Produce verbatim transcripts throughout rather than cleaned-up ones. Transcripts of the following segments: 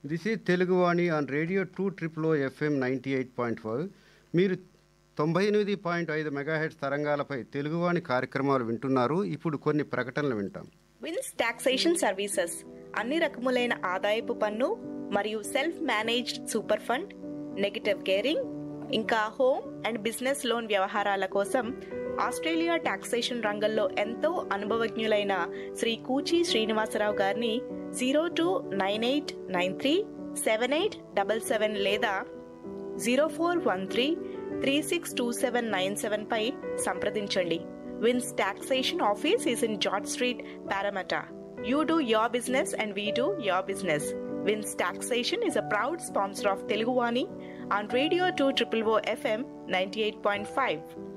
This is Teluguvani on radio two triple oh FM ninety eight point five. మీరు తొంభై ఎనిమిది point ఐదు megahertz తరంగాలపై తెలుగువాణి కార్యక్రమాలు వింటున్నారు. ఇప్పుడు కొన్ని ప్రకటనలు వింటాం. విన్స్ టాక్సేషన్ సర్వీసెస్ అన్ని రకములైన ఆదాయపు పన్ను మరియు self managed super fund, negative caring, ఇంకా హోమ్ అండ్ బిజినెస్ లోన్ వ్యవహారాల కోసం ఆస్ట్రేలియా టాక్సేషన్ రంగంలో ఎంతో అనుభవజ్ఞులైన శ్రీ కూచి శ్రీనివాసరావు గారిని zero two nine eight nine three seven eight double seven లేదా zero four one three three six two seven nine seven పై సంప్రదించండి. Wins taxation office is in George street, పారామీటా. You do your business and we do your business. Wins Taxation is a proud sponsor of Teluguvani on Radio two O O O F M ninety-eight point five.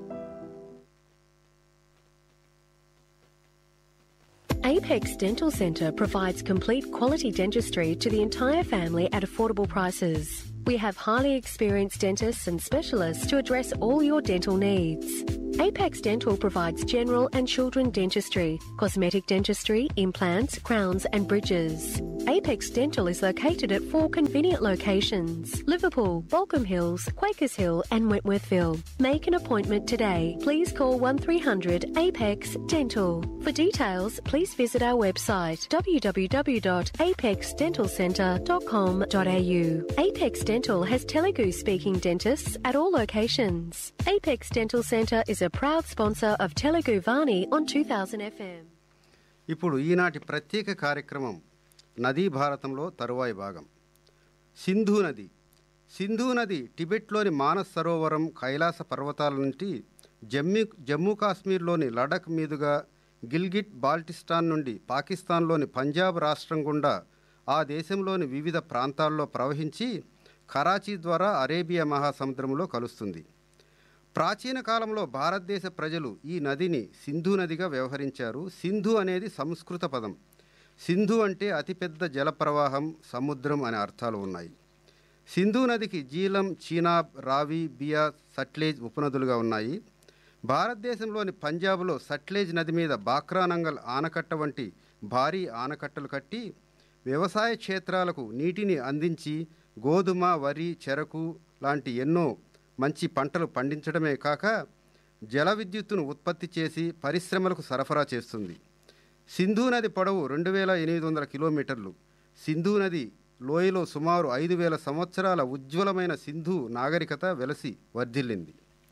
Apex Dental Centre provides complete quality dentistry to the entire family at affordable prices. We have highly experienced dentists and specialists to address all your dental needs. Apex Dental provides general and children dentistry, cosmetic dentistry, implants, crowns and bridges. Apex Dental is located at four convenient locations: Liverpool, Balcombe Hills, Quakers Hill and Wentworthville. Make an appointment today. Please call one three hundred APEX Dental. For details, please visit our website w w w dot apex dental centre dot com dot a u. Apex Dental has Telugu speaking dentists at all locations. Apex Dental Centre is a proud sponsor of Telugu Vani on two thousand F M. ఇప్పుడు ఈనాటి ప్రత్యేక కార్యక్రమం నదీ భారతంలో తరువాయి భాగం. సింధు నది. సింధు నది టిబెట్లోని మానస్ సరోవరం కైలాస పర్వతాల నుండి జమ్మూ జమ్మూ కాశ్మీర్లోని లడఖ్ మీదుగా గిల్గిట్ బాల్టిస్తాన్ నుండి పాకిస్తాన్లోని పంజాబ్ రాష్ట్రం గుండా ఆ దేశంలోని వివిధ ప్రాంతాల్లో ప్రవహించి కరాచీ ద్వారా అరేబియా మహాసముద్రంలో కలుస్తుంది. ప్రాచీన కాలంలో భారతదేశ ప్రజలు ఈ నదిని సింధు నదిగా వ్యవహరించారు. సింధు అనేది సంస్కృత పదం. సింధు అంటే అతిపెద్ద జలప్రవాహం, సముద్రం అనే అర్థాలు ఉన్నాయి. సింధు నదికి జీలం, చీనాబ్, రావి, బియా, సట్లెజ్ ఉపనదులుగా ఉన్నాయి. భారతదేశంలోని పంజాబ్లో సట్లెజ్ నది మీద బాక్రానంగల్ ఆనకట్ట వంటి భారీ ఆనకట్టలు కట్టి వ్యవసాయ క్షేత్రాలకు నీటిని అందించి గోధుమ, వరి, చెరకు లాంటి ఎన్నో మంచి పంటలు పండించడమే కాక జల విద్యుత్తును ఉత్పత్తి చేసి పరిశ్రమలకు సరఫరా చేస్తుంది. సింధు నది పొడవు రెండు వేల ఎనిమిది వందల కిలోమీటర్లు. సింధు నది లోయలో సుమారు ఐదు వేల సంవత్సరాల ఉజ్వలమైన సింధు నాగరికత వెలసి వర్ధిల్లింది.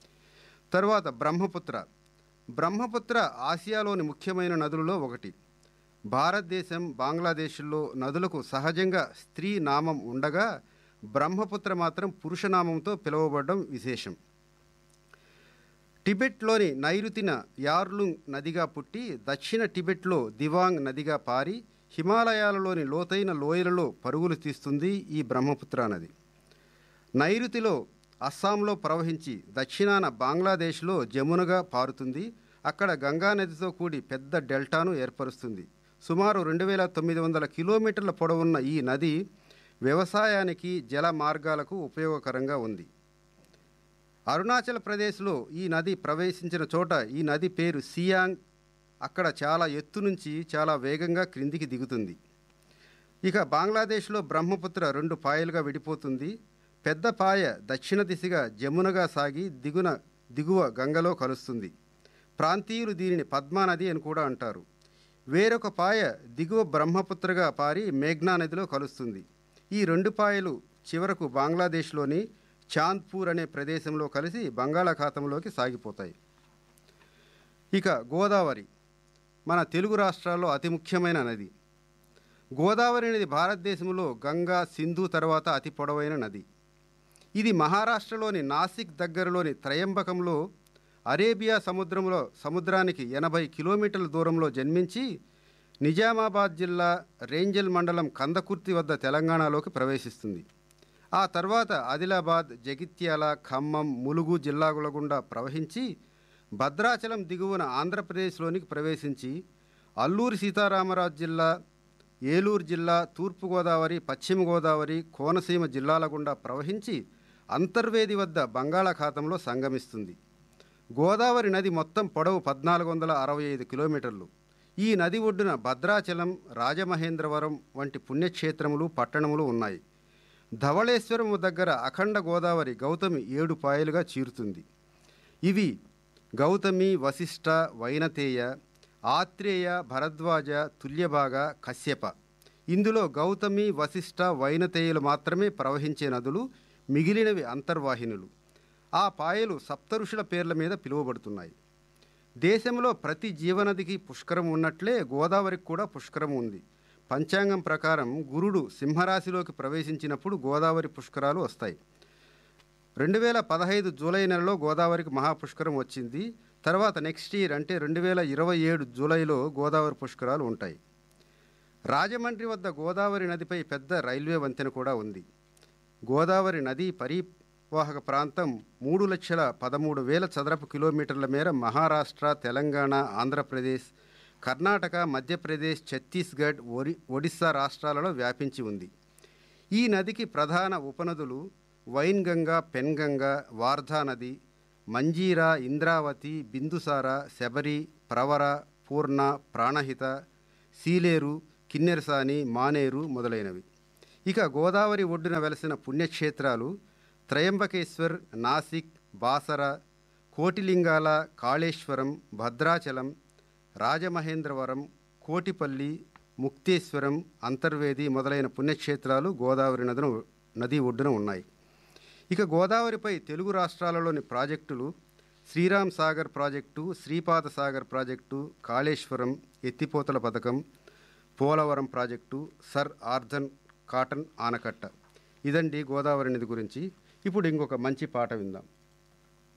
తరువాత బ్రహ్మపుత్ర. బ్రహ్మపుత్ర ఆసియాలోని ముఖ్యమైన నదులలో ఒకటి. భారతదేశం, బంగ్లాదేశ్లో నదులకు సహజంగా స్త్రీ నామం ఉండగా బ్రహ్మపుత్ర మాత్రం పురుషనామంతో పిలువబడడం విశేషం. టిబెట్లోని నైరుతిన యార్లుంగ్ నదిగా పుట్టి దక్షిణ టిబెట్లో దివాంగ్ నదిగా పారి హిమాలయాలలోని లోతైన లోయలలో పరుగులు తీస్తుంది ఈ బ్రహ్మపుత్ర నది. నైరుతిలో అస్సాంలో ప్రవహించి దక్షిణాన బంగ్లాదేశ్లో జమునగా పారుతుంది. అక్కడ గంగా నదితో కూడి పెద్ద డెల్టాను ఏర్పరుస్తుంది. సుమారు రెండు వేల తొమ్మిది వందల కిలోమీటర్ల పొడవున్న ఈ నది వ్యవసాయానికి, జల మార్గాలకు ఉపయోగకరంగా ఉంది. అరుణాచల్ ప్రదేశ్లో ఈ నది ప్రవేశించిన చోట ఈ నది పేరు సియాంగ్. అక్కడ చాలా ఎత్తు నుంచి చాలా వేగంగా క్రిందికి దిగుతుంది. ఇక బంగ్లాదేశ్లో బ్రహ్మపుత్ర రెండు పాయలుగా విడిపోతుంది. పెద్ద పాయ దక్షిణ దిశగా జమునగా సాగి దిగున దిగువ గంగలో కలుస్తుంది. ప్రాంతీయులు దీనిని పద్మానది అని కూడా అంటారు. వేరొక పాయ దిగువ బ్రహ్మపుత్రగా పారి మేఘ్నా నదిలో కలుస్తుంది. ఈ రెండు పాయలు చివరకు బంగ్లాదేశ్లోని చాంద్పూర్ అనే ప్రదేశంలో కలిసి బంగాళాఖాతంలోకి సాగిపోతాయి. ఇక గోదావరి మన తెలుగు రాష్ట్రాల్లో అతి ముఖ్యమైన నది. గోదావరి నది భారతదేశంలో గంగా, సింధు తర్వాత అతి పొడవైన నది. ఇది మహారాష్ట్రలోని నాసిక్ దగ్గరలోని త్రయంబకంలో అరేబియా సముద్రంలో సముద్రానికి ఎనభై కిలోమీటర్ల దూరంలో జన్మించి నిజామాబాద్ జిల్లా రేంజల్ మండలం కందకుర్తి వద్ద తెలంగాణలోకి ప్రవేశిస్తుంది. ఆ తర్వాత ఆదిలాబాద్, జగిత్యాల, ఖమ్మం, ములుగు జిల్లాల గుండా ప్రవహించి భద్రాచలం దిగువన ఆంధ్రప్రదేశ్లోనికి ప్రవేశించి అల్లూరి సీతారామరాజు జిల్లా, ఏలూరు జిల్లా, తూర్పుగోదావరి, పశ్చిమ గోదావరి, కోనసీమ జిల్లాల గుండా ప్రవహించి అంతర్వేది వద్ద బంగాళాఖాతంలో సంగమిస్తుంది. గోదావరి నది మొత్తం పొడవు పద్నాలుగు వందల అరవై ఐదు కిలోమీటర్లు. ఈ నది ఒడ్డున భద్రాచలం, రాజమహేంద్రవరం వంటి పుణ్యక్షేత్రములు, పట్టణములు ఉన్నాయి. ధవళేశ్వరము దగ్గర అఖండ గోదావరి గౌతమి ఏడు పాయలుగా చీరుతుంది. ఇవి గౌతమి, వశిష్ఠ, వైనతేయ, ఆత్రేయ, భరద్వాజ, తుల్యభాగ, కశ్యప. ఇందులో గౌతమి, వశిష్ఠ, వైనతేయులు మాత్రమే ప్రవహించే నదులు, మిగిలినవి అంతర్వాహినులు. ఆ పాయలు సప్తఋషుల పేర్ల మీద పిలువబడుతున్నాయి. దేశంలో ప్రతి జీవనదికి పుష్కరం ఉన్నట్లే గోదావరికి కూడా పుష్కరం ఉంది. పంచాంగం ప్రకారం గురుడు సింహరాశిలోకి ప్రవేశించినప్పుడు గోదావరి పుష్కరాలు వస్తాయి. రెండు వేల పదహైదు జూలై నెలలో గోదావరికి మహాపుష్కరం వచ్చింది. తర్వాత నెక్స్ట్ ఇయర్ అంటే రెండు వేల ఇరవై ఏడు జూలైలో గోదావరి పుష్కరాలు ఉంటాయి. రాజమండ్రి వద్ద గోదావరి నదిపై పెద్ద రైల్వే వంతెన కూడా ఉంది. గోదావరి నది పరివాహక ప్రాంతం మూడు లక్షల పదమూడు వేల చదరపు కిలోమీటర్ల మేర మహారాష్ట్ర, తెలంగాణ, ఆంధ్రప్రదేశ్, కర్ణాటక, మధ్యప్రదేశ్, ఛత్తీస్గఢ్, ఒరి ఒడిస్సా రాష్ట్రాలలో వ్యాపించి ఉంది. ఈ నదికి ప్రధాన ఉపనదులు వైన్గంగా, పెన్గంగా, వార్ధా నది, మంజీరా, ఇంద్రావతి, బిందుసార, శబరి, ప్రవర, పూర్ణ, ప్రాణహిత, సీలేరు, కిన్నెరసాని, మానేరు మొదలైనవి. ఇక గోదావరి ఒడ్డున వెలసిన పుణ్యక్షేత్రాలు త్రయంబకేశ్వర్, నాసిక్, బాసర, కోటిలింగాల, కాళేశ్వరం, భద్రాచలం, రాజమహేంద్రవరం, కోటిపల్లి, ముక్తేశ్వరం, అంతర్వేది మొదలైన పుణ్యక్షేత్రాలు గోదావరి నదును నది ఒడ్డున ఉన్నాయి. ఇక గోదావరిపై తెలుగు రాష్ట్రాలలోని ప్రాజెక్టులు శ్రీరామ్ సాగర్ ప్రాజెక్టు, శ్రీపాద సాగర్ ప్రాజెక్టు, కాళేశ్వరం, ఎత్తిపోతల పథకం, Polavaram project, sir Arthur cotton ఆనకట్ట. ఇదండి గోదావరి నది గురించి. ఇప్పుడు ఇంకొక మంచి పాట విందాం.